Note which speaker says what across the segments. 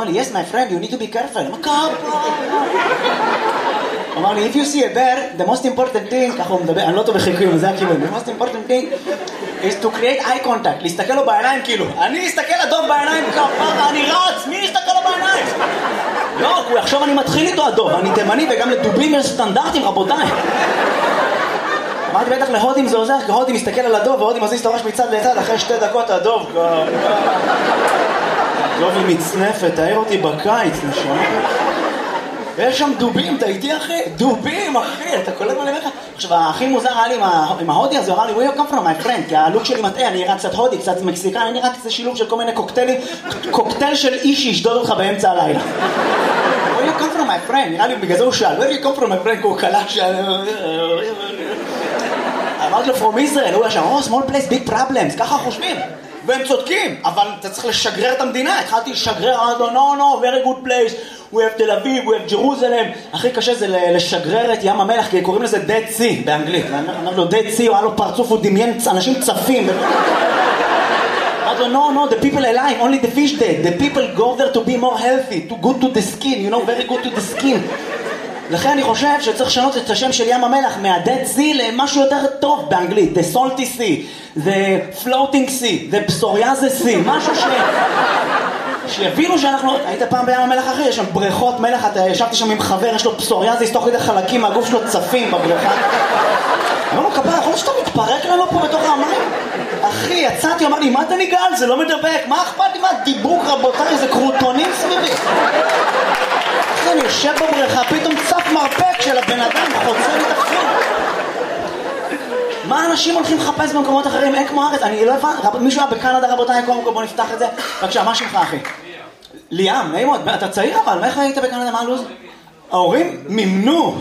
Speaker 1: אמר לי, yes my friend, you need to be careful. מה קרה? אמר לי, if you see a bear, the most important thing, ככה הוא מדבר, אני לא טוב בחיקויים, זה הכיוון, the most important thing is to create eye contact, להסתכל לו בעיניים כאילו, אני אסתכל לדוב בעיניים כפרה, אני רץ, מי יסתכל לו בעיניים? לא, הוא יחשוב אני מתחיל איתו הדוב, אני תימני וגם לדובלים יש סטנדרטים, רבותיי. אמרתי בטח להודים זה עוזר, כי הודים מסתכל על הדוב והודים מזיז את הראש מצד לצד, אחרי 2 דקות הדוב הדוב היא מצנפת, תאר אותי בקיץ, נשמע. יש שם דובים, אתה איתי אחי? דובים אחי, אתה קולט מה לבך? עכשיו הכי מוזר היה לי עם ההודי הזה, הוא אמר לי where you come from my friend, כי הלוק שלי מטעה, אני נראה קצת הודי, קצת מקסיקן, אני נראה קצת שילוב של כל מיני קוקטיילים, קוקטייל של איש שישדוד אותך באמצע הלילה. where you come from my friend, נראה לי בגלל זה הוא שאל, where you come from my friend, כי הוא קלט שאל... אמרתי לו from Israel, הוא היה שם, oh small place, big problems, ככה חושבים. והם צודקים, אבל אתה צריך לשגרר את המדינה, התחלתי לשגרר, אמרתי לו, no, very good place, we have תל אביב, we have Jerusalem, הכי קשה זה לשגרר את ים המלח, כי קוראים לזה Dead Sea באנגלית, אמרתי לו, Dead Sea, הוא היה לו פרצוף, הוא דמיין אנשים צפים, אמרתי לו, no, the people alive, only the fish dead, the people go there to be more healthy, to good to the skin, you know, very good to the skin. לכן אני חושב שצריך לשנות את השם של ים המלח מה-Dead Sea למשהו יותר טוב באנגלית, the salty sea, the floating sea, the psoriasis sea, משהו שיבינו שאנחנו... היית פעם בים המלח אחי, יש שם בריכות מלח, אתה ישבתי שם עם חבר, יש לו פסוריאזיס, תוך כדי חלקים מהגוף שלו צפים בבריכה. אמרנו, כפרה, יכול להיות שאתה מתפרק לנו פה בתוך המים? אחי, יצאתי, אמר לי, מה אתה ניגע על זה? לא מדבק, מה אכפת לי? מה דיבוק רבותיי, זה קרוטונים סביבי. אחי, אני יושב בבריכה, פתאום צף מרפק של הבן אדם, חוצה לי תחזור. מה אנשים הולכים לחפש במקומות אחרים? אין כמו הארץ, אני לא הבן, מישהו היה בקנדה רבותיי, בוא נפתח את זה. בבקשה, מה שלך אחי? ליאם, נעים מאוד, אתה צעיר אבל, איך היית בקנדה, מה הלוז? ההורים מימנו.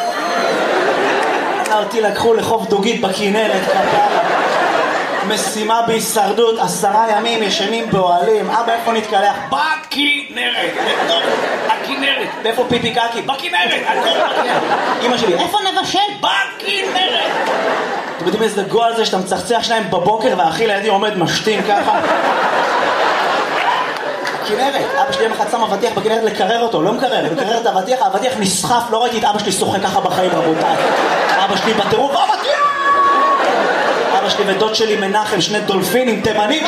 Speaker 1: אותי לקחו לחוף דוגית בכינרת, משימה בהישרדות, 10 ימים ישנים באוהלים, אבא איפה נתקלח? בכינרת, בתוך הכינרת. ואיפה פיפי קקי? בכינרת, הכל בכינרת. אמא שלי, איפה נבשל? בכינרת. אתם יודעים איזה גול זה שאתה מצחצח שלהם בבוקר והאחי לידי עומד משתין ככה? בכינרת, אבא שלי מחצה מבטיח בכינרת לקרר אותו, לא מקרר, לקרר את האבטיח, האבטיח נסחף, לא ראיתי את אבא שלי שוחק ככה בחיים רבותיי. אבא שלי בטירוף, אבטיח! אבא שלי ודוד שלי מנחם, 2 דולפינים תימנים,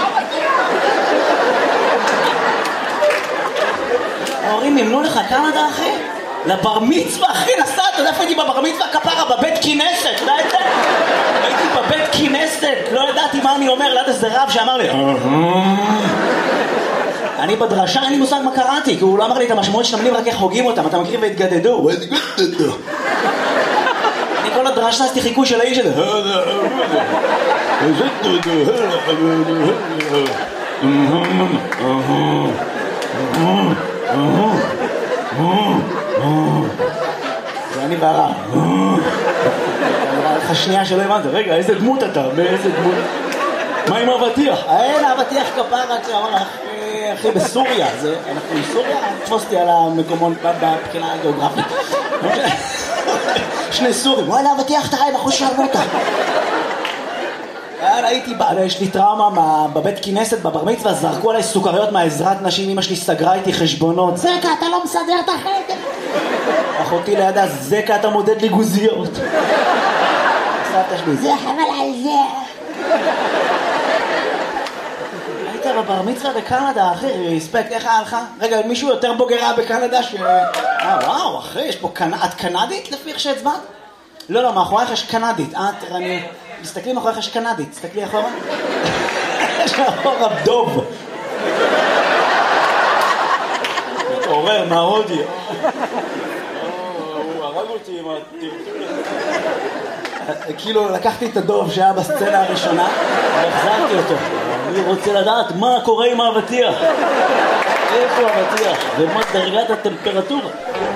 Speaker 1: ההורים ימנו לך קנדה אחי? לבר מצווה אחי, נסעת, אתה יודע איפה הייתי בבר מצווה כפרה, בבית כינסת, לא יודע? הייתי בבית כינסת, לא ידעתי מה אני אומר, ליד איזה רב שאמר לי אני בדרשה, אין לי מושג מה קראתי, כי הוא לא אמר לי את המשמעות של המילים, רק איך הוגים אותם, אתה מכיר והתגדדו, אני כל הדרשה עשיתי חיקוי של האיש הזה. זה אני והרב. לך שנייה שלא הבנת, רגע, איזה דמות אתה, באיזה דמות? מה עם אבטיח? אין אבטיח כפרה, אחי בסוריה, אנחנו בסוריה, תפוסתי על המקומון בבחינה הגיאוגרפית. 2 סורים, וואלה אבטיח אתה חי בחוש שרמוטה. הייתי, יש לי טראומה בבית כינסת, בבר מצווה, זרקו עליי סוכריות מהעזרת נשים, אמא שלי סגרה איתי חשבונות. זקה, אתה לא מסדר את החדר. אחותי לידה, זקה, אתה מודד לי גוזיות. סבתא שלי, זה חבל על זה. היית בבר מצווה בקנדה, אחי, רספקט, איך היה לך? רגע, מישהו יותר בוגרה בקנדה ש... וואו, אחי, יש פה את קנדית לפי איך שהצבעת? לא, מאחורייך יש קנדית. אני... תסתכלי מאחורייך יש קנדית, תסתכלי אחורה. יש מאחורה דוב. מתעורר מההודי. הוא הרג אותי עם הטרטול הזה. כאילו לקחתי את הדוב שהיה בסצנה הראשונה והחזרתי אותו. אני רוצה לדעת מה קורה עם האבטיח. איפה האבטיח? ומה דרגת הטמפרטורה?